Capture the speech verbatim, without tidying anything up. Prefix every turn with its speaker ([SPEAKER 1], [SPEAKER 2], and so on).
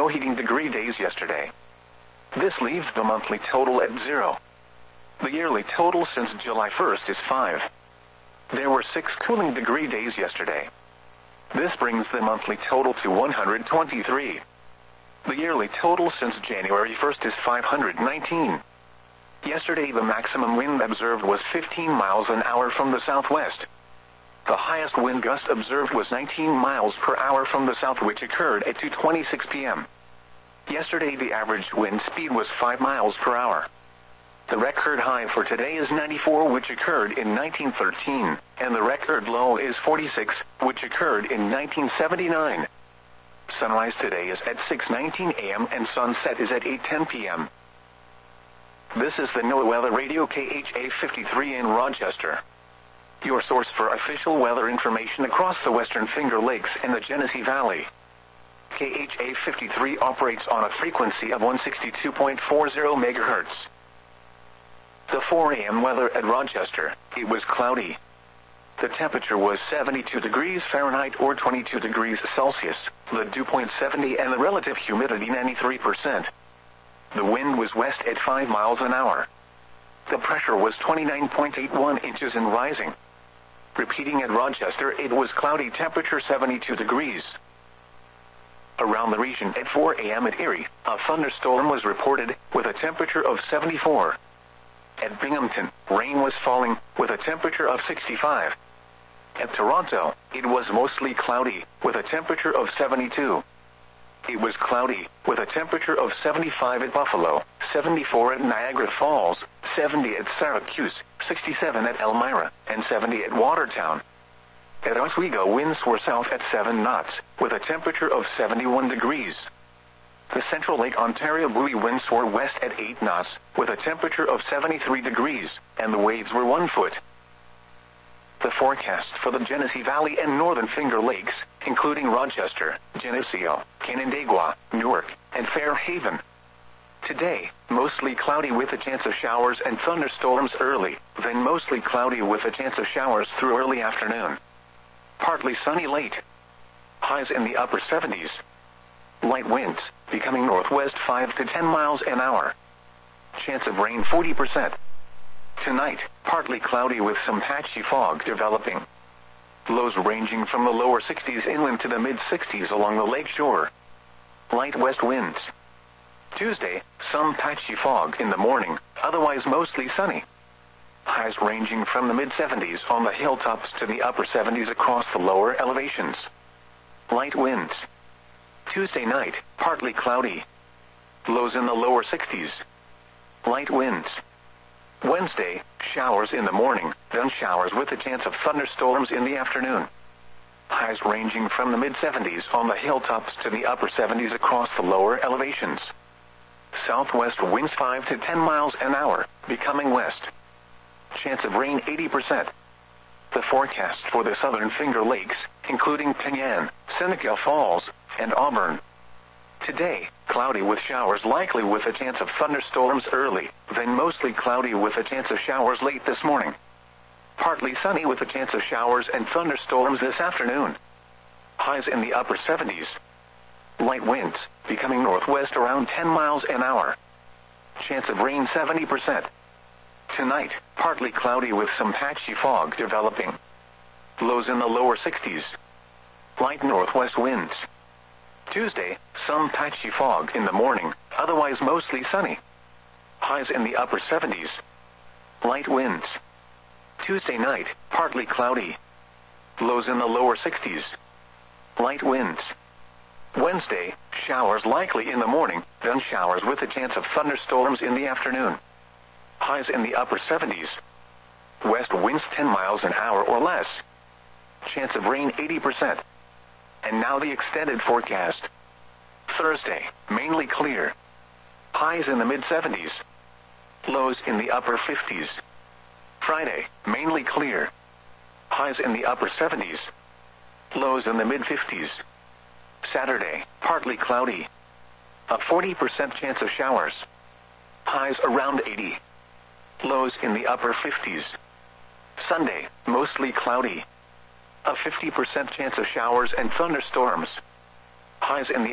[SPEAKER 1] no heating degree days yesterday. This leaves the monthly total at zero. The yearly total since July first is five. There were six cooling degree days yesterday. This brings the monthly total to one hundred twenty-three. The yearly total since January first is five hundred nineteen. Yesterday the maximum wind observed was fifteen miles an hour from the southwest. The highest wind gust observed was nineteen miles per hour from the south, which occurred at two twenty-six p m Yesterday the average wind speed was five miles per hour. The record high for today is ninety-four, which occurred in nineteen thirteen, and the record low is forty-six, which occurred in nineteen seventy-nine. Sunrise today is at six nineteen a m and sunset is at eight ten p m This is the NOAA Weather Radio K H A fifty-three in Rochester, your source for official weather information across the Western Finger Lakes and the Genesee Valley. K H A fifty-three operates on a frequency of one sixty-two point four zero megahertz. The four a m weather at Rochester, it was cloudy. The temperature was seventy-two degrees Fahrenheit or twenty-two degrees Celsius, the dew point seventy and the relative humidity ninety-three percent. The wind was west at five miles an hour. The pressure was twenty-nine point eight one inches and rising. Repeating at Rochester, it was cloudy, temperature seventy-two degrees. Around the region at four a m at Erie, a thunderstorm was reported, with a temperature of seventy-four. At Binghamton, rain was falling, with a temperature of sixty-five. At Toronto, it was mostly cloudy, with a temperature of seventy-two. It was cloudy, with a temperature of seventy-five at Buffalo, seventy-four at Niagara Falls, seventy at Syracuse, sixty-seven at Elmira, and seventy at Watertown. At Oswego, winds were south at seven knots, with a temperature of seventy-one degrees. The Central Lake Ontario buoy winds were west at eight knots, with a temperature of seventy-three degrees, and the waves were one foot. The forecast for the Genesee Valley and Northern Finger Lakes, including Rochester, Geneseo, Canandaigua, Newark, and Fairhaven. Today, mostly cloudy with a chance of showers and thunderstorms early, then mostly cloudy with a chance of showers through early afternoon. Partly sunny late. Highs in the upper seventies. Light winds, becoming northwest five to ten miles an hour. Chance of rain forty percent. Tonight, partly cloudy with some patchy fog developing. Lows ranging from the lower sixties inland to the mid-sixties along the lake shore. Light west winds. Tuesday, some patchy fog in the morning, otherwise mostly sunny. Highs ranging from the mid-seventies on the hilltops to the upper seventies across the lower elevations. Light winds. Tuesday night, partly cloudy. Lows in the lower sixties. Light winds. Wednesday, showers in the morning, then showers with a chance of thunderstorms in the afternoon. Highs ranging from the mid-seventies on the hilltops to the upper seventies across the lower elevations. Southwest winds five to ten miles an hour, becoming west. Chance of rain eighty percent. The forecast for the Southern Finger Lakes, including Penyan, Seneca Falls, and Auburn. Today, cloudy with showers likely with a chance of thunderstorms early, then mostly cloudy with a chance of showers late this morning. Partly sunny with a chance of showers and thunderstorms this afternoon. Highs in the upper seventies. Light winds, becoming northwest around ten miles an hour. Chance of rain seventy percent. Tonight, partly cloudy with some patchy fog developing. Lows in the lower sixties. Light northwest winds. Tuesday, some patchy fog in the morning, otherwise mostly sunny. Highs in the upper seventies. Light winds. Tuesday night, partly cloudy. Lows in the lower sixties. Light winds. Wednesday, showers likely in the morning, then showers with a chance of thunderstorms in the afternoon. Highs in the upper seventies. West winds ten miles an hour or less. Chance of rain eighty percent. And now the extended forecast. Thursday, mainly clear. Highs in the mid-seventies. Lows in the upper fifties. Friday, mainly clear. Highs in the upper seventies. Lows in the mid-fifties. Saturday, partly cloudy. A forty percent chance of showers. Highs around eighty. Lows in the upper fifties. Sunday, mostly cloudy. A fifty percent chance of showers and thunderstorms. Highs in the